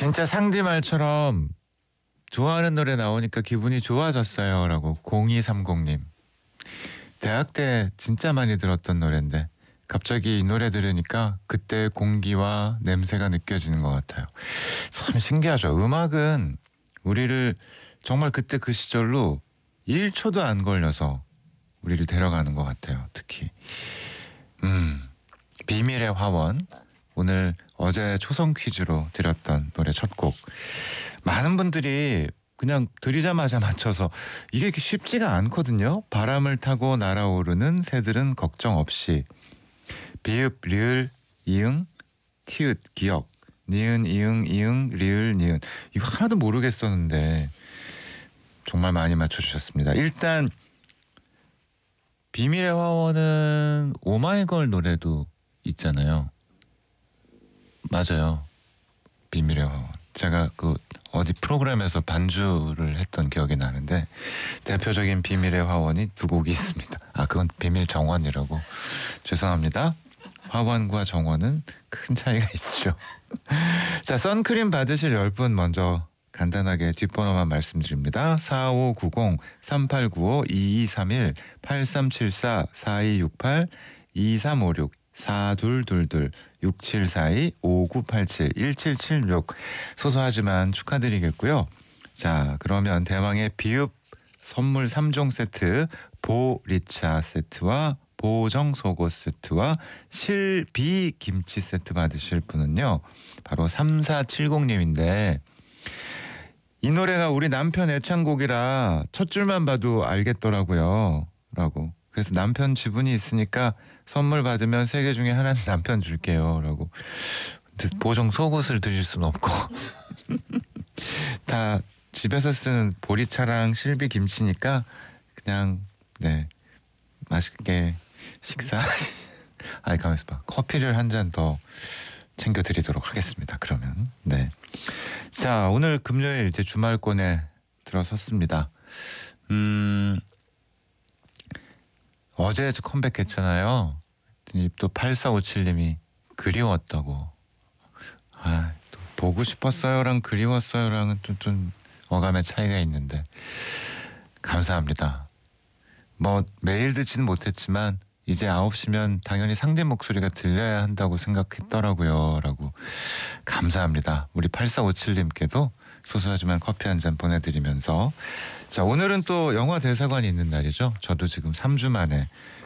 진짜 상디 말처럼 좋아하는 노래 나오니까 기분이 좋아졌어요 라고 0230님. 대학 때 진짜 많이 들었던 노래인데 갑자기 이 노래 들으니까 그때 공기와 냄새가 느껴지는 것 같아요. 참 신기하죠. 음악은 우리를 정말 그때 그 시절로 1초도 안 걸려서 우리를 데려가는 것 같아요. 특히 비밀의 화원, 오늘 어제 초성 퀴즈로 드렸던 노래 첫 곡. 많은 분들이 그냥 들이자마자 맞춰서 이게 이렇게 쉽지가 않거든요. 바람을 타고 날아오르는 새들은 걱정 없이. 비읍, 리을, 이응, 티읕, 기역, 니은, 이응, 이응, 리을, 니은. 이거 하나도 모르겠었는데 정말 많이 맞춰주셨습니다. 일단 비밀의 화원은 오마이걸 노래도 있잖아요. 맞아요. 비밀의 화원. 제가 그 어디 프로그램에서 반주를 했던 기억이 나는데 대표적인 비밀의 화원이 두 곡이 있습니다. 아, 그건 비밀 정원이라고. 죄송합니다. 화원과 정원은 큰 차이가 있죠. 자, 선크림 받으실 10분 먼저 간단하게 뒷번호만 말씀드립니다. 4590-3895-2231 8374 4268 2356 4222 6742 5987 1776 소소하지만 축하드리겠고요. 자, 그러면 대망의 비읍 선물 3종 세트 보리차 세트와 보정 속옷 세트와 실비 김치 세트 받으실 분은요. 바로 3470님인데 이 노래가 우리 남편 애창곡이라 첫 줄만 봐도 알겠더라고요. 라고. 그래서 남편 지분이 있으니까 선물 받으면 3개 중에 하나는 남편 줄게요. 라고. 보정 속옷을 드릴 순 없고 다 집에서 쓰는 보리차랑 실비 김치니까 그냥 네 맛있게 식사 아니 가만있어 봐. 커피를 한 잔 더 챙겨드리도록 하겠습니다. 그러면 네. 자, 오늘 금요일 이제 주말권에 들어섰습니다. 어제 컴백했잖아요. 또 8457님이 그리웠다고. 아, 또 보고 싶었어요랑 그리웠어요랑은 좀 어감의 차이가 있는데 감사합니다. 뭐 매일 듣지는 못했지만 이제 9시면 당연히 상대 목소리가 들려야 한다고 생각했더라고요. 라고. 감사합니다. 우리 8457님께도 소소하지만 커피 한 잔 보내드리면서 자, 오늘은 또 영화 대사관이 있는 날이죠. 저도 지금 3주 만에